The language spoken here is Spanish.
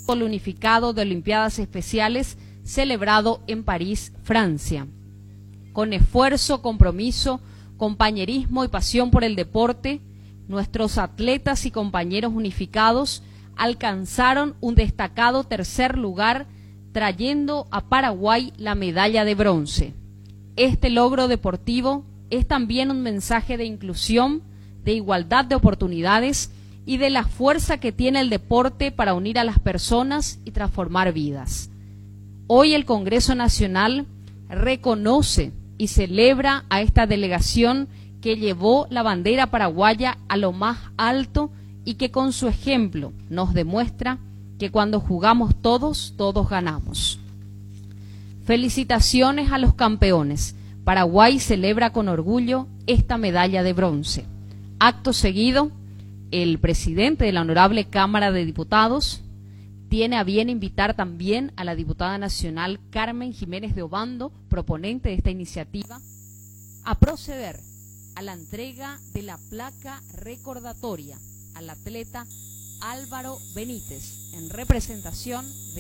unificado de Olimpiadas Especiales celebrado en París, Francia. Con esfuerzo, compromiso, compañerismo y pasión por el deporte, nuestros atletas y compañeros unificados alcanzaron un destacado tercer lugar, trayendo a Paraguay la medalla de bronce. Este logro deportivo es también un mensaje de inclusión, de igualdad de oportunidades y de la fuerza que tiene el deporte para unir a las personas y transformar vidas. Hoy el Congreso Nacional reconoce y celebra a esta delegación que llevó la bandera paraguaya a lo más alto y que con su ejemplo nos demuestra que cuando jugamos todos, todos ganamos. Felicitaciones a los campeones. Paraguay celebra con orgullo esta medalla de bronce. Acto seguido, el presidente de la Honorable Cámara de Diputados tiene a bien invitar también a la diputada nacional Carmen Jiménez de Obando, proponente de esta iniciativa, a proceder a la entrega de la placa recordatoria al atleta Álvaro Benítez en representación de